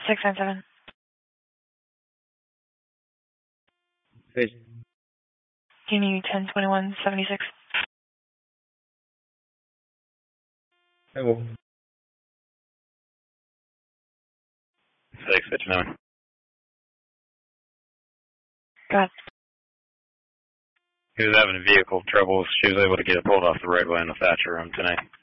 697. Vision. Give me 102176. Hello. 659. God. He was having vehicle troubles. She was able to get it pulled off the roadway in the Thatcher room tonight.